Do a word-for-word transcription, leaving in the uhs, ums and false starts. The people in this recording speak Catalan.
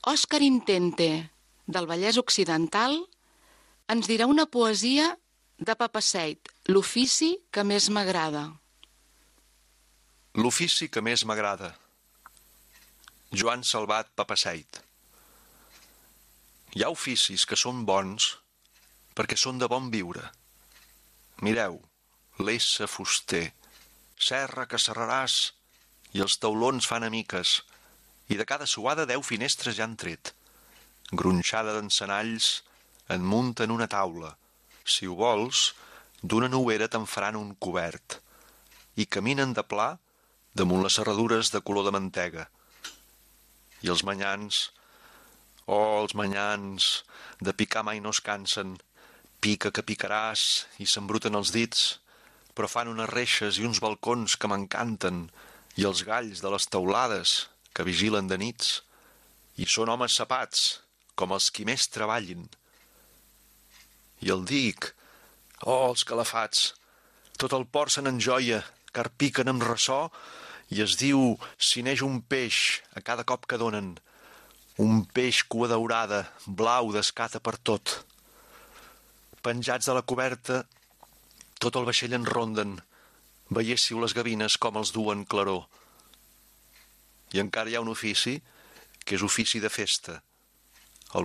Òscar Intente, del Vallès Occidental, ens dirà una poesia de Papaseit, l'ofici que més m'agrada. L'ofici que més m'agrada. Joan Salvat Papaseit. Hi ha oficis que són bons perquè són de bon viure. Mireu, l'essa fuster, serra que serraràs, i els taulons fan amiques, i de cada suada deu finestres ja han tret. Gronxada d'encenalls en munten una taula. Si ho vols, d'una noguera te'n faran un cobert. I caminen de pla damunt les serradures de color de mantega. I els manyans, oh, els manyans, de picar mai no es cansen. Pica que picaràs i s'embruten els dits, però fan unes reixes i uns balcons que m'encanten, i els galls de les teulades que vigilen de nits, i són homes sapats, com els qui més treballin. I el dic, oh, els calafats, tot el port se n'enjoia, car piquen amb ressò, i es diu si neix un peix a cada cop que donen, un peix cua daurada, blau d'escata per tot. Penjats de la coberta, tot el vaixell en ronden, veiéssiu les gavines com els duen claror. I encara hi ha un ofici, que és ofici de festa,